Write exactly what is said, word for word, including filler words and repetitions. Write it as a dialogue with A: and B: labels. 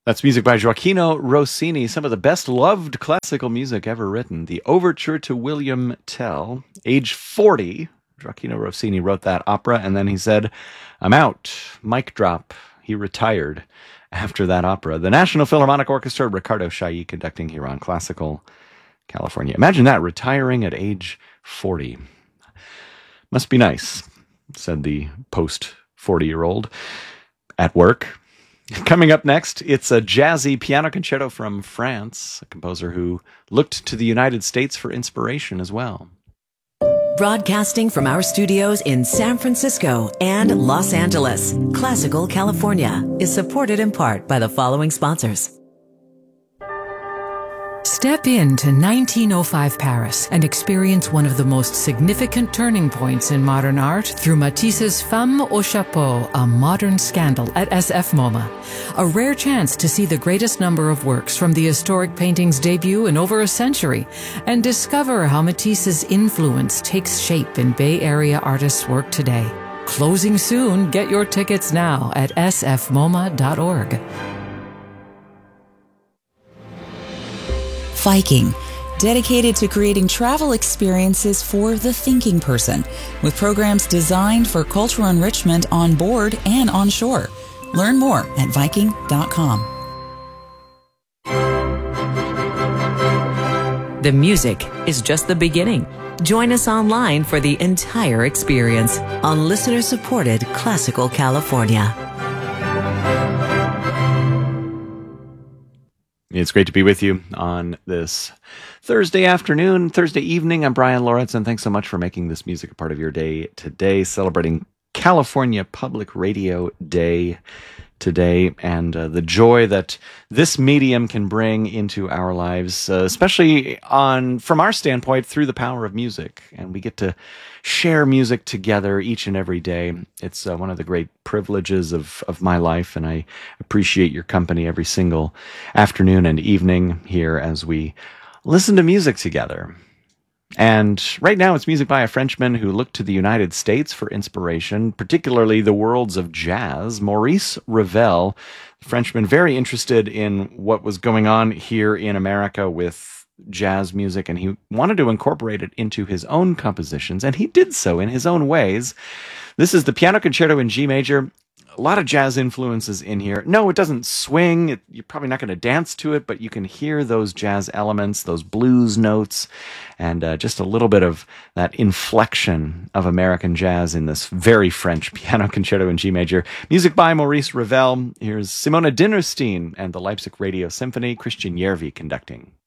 A: That's music by Gioachino Rossini, some of the best-loved classical music ever written. The Overture to William Tell. Age forty, Gioachino Rossini wrote that opera, and then he said, I'm out. Mic drop. He retired after that opera. The National Philharmonic Orchestra, Ricardo Chailly conducting here on Classical California. Imagine that, retiring at age forty. Must be nice, said the post-forty-year-old at work. Coming up next, it's a jazzy piano concerto from France, a composer who looked to the United States for inspiration as well.
B: Broadcasting from our studios in San Francisco and Los Angeles, Classical California is supported in part by the following sponsors.
C: Step into nineteen oh five Paris and experience one of the most significant turning points in modern art through Matisse's Femme au Chapeau, a modern scandal at S F MoMA. A rare chance to see the greatest number of works from the historic painting's debut in over a century and discover how Matisse's influence takes shape in Bay Area artists' work today. Closing soon. Get your tickets now at s f moma dot org.
D: Viking, dedicated to creating travel experiences for the thinking person, with programs designed for cultural enrichment on board and on shore. Learn more at viking dot com.
B: The music is just the beginning. Join us online for the entire experience on listener-supported Classical California.
A: It's great to be with you on this Thursday afternoon, Thursday evening. I'm Brian Lawrence, and thanks so much for making this music a part of your day today, celebrating California Public Radio Day today, and uh, the joy that this medium can bring into our lives, uh, especially on from our standpoint through the power of music. And we get to share music together each and every day. It's uh, one of the great privileges of, of my life, and I appreciate your company every single afternoon and evening here as we listen to music together. And right now it's music by a Frenchman who looked to the United States for inspiration, particularly the worlds of jazz. Maurice Ravel, a Frenchman very interested in what was going on here in America with jazz music, and he wanted to incorporate it into his own compositions, and he did so in his own ways. This is the Piano Concerto in G major. A lot of jazz influences in here. No, it doesn't swing. It, you're probably not going to dance to it, but you can hear those jazz elements, those blues notes, and uh, just a little bit of that inflection of American jazz in this very French Piano Concerto in G major. Music by Maurice Ravel. Here's Simona Dinnerstein and the Leipzig Radio Symphony, Christian Järvi conducting.